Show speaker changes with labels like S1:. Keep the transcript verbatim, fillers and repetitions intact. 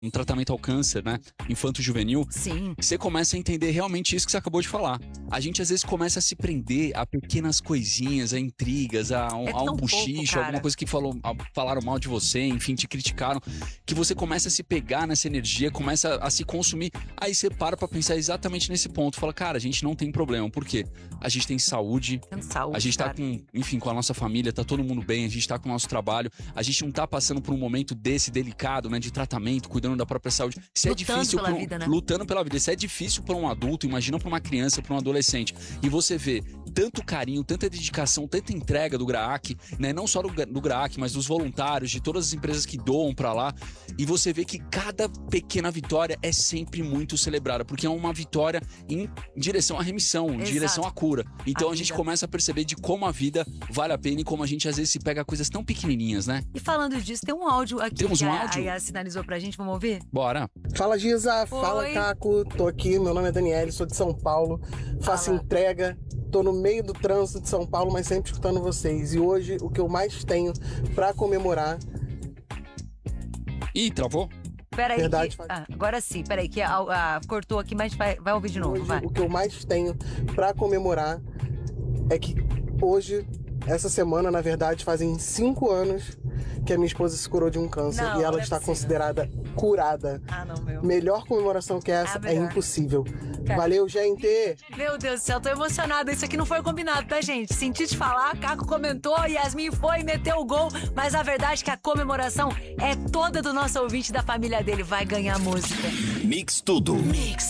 S1: um tratamento ao câncer, né, infanto-juvenil,
S2: Sim.
S1: você começa a entender realmente isso que você acabou de falar. A gente às vezes começa a se prender a pequenas coisinhas, a intrigas, a um,
S2: É
S1: a um
S2: tão
S1: buchicho,
S2: pouco, cara.
S1: alguma coisa que falou, a- falaram mal de você, enfim, te criticaram, que você começa a se pegar nessa energia, começa a se consumir. Aí você para pra pensar exatamente nesse ponto. Fala, cara, a gente não tem problema. Por quê? A gente tem saúde,
S2: Tendo saúde,
S1: a gente tá
S2: cara.
S1: com, enfim, com a nossa família, tá todo mundo bem, a gente tá com o nosso trabalho, a gente não tá passando por um momento desse delicado, né, de tratamento, cuidando da própria saúde. Isso é
S2: Lutando
S1: difícil
S2: pela
S1: pra um-
S2: vida, né?
S1: lutando pela vida. Isso é difícil para um adulto, imagina para uma criança, para um adolescente. E você vê tanto carinho, tanta dedicação, tanta entrega do GRAAC, né, não só do, do GRAAC, mas dos voluntários, de todas as empresas que doam para lá. E você vê que cada pequena vitória é sempre muito celebrada, porque é uma vitória em direção à remissão, em
S2: Exato.
S1: direção à cura. Então a,
S2: A
S1: gente
S2: vida.
S1: começa a perceber de como a vida vale a pena e como a gente às vezes se pega a coisas tão pequenininhas, né?
S2: E falando disso, tem um áudio aqui
S1: Temos
S2: que
S1: um
S2: a,
S1: áudio?
S2: a Yas sinalizou pra gente, vamos ouvir?
S1: Bora.
S3: Fala Giza, fala
S2: Oi.
S3: Caco, tô aqui, meu nome é Daniele, sou de São Paulo, faço
S2: Fala.
S3: entrega, tô no meio do trânsito de São Paulo, mas sempre escutando vocês. E hoje o que eu mais tenho pra comemorar,
S1: Ih, travou?
S2: Peraí,
S3: Verdade,
S2: que...
S3: Fábio.
S2: ah, agora sim, peraí, que a, a- cortou aqui, mas vai, vai ouvir de novo,
S3: hoje
S2: vai.
S3: o que eu mais tenho pra comemorar é que hoje, essa semana, na verdade, fazem cinco anos que a minha esposa se curou de um câncer
S2: Não,
S3: e ela
S2: não é
S3: está
S2: possível.
S3: considerada curada.
S2: Ah, não, meu.
S3: Melhor comemoração que essa
S2: Ah,
S3: é
S2: melhor.
S3: impossível.
S2: Cara.
S3: Valeu, gente!
S2: Meu Deus do céu, tô emocionada. Isso aqui não foi combinado, tá, gente? Senti te falar, Caco comentou, Yasmin foi, meteu o gol, mas a verdade é que a comemoração é toda do nosso ouvinte da família dele. Vai ganhar música.
S4: Mix Tudo.
S2: Mix.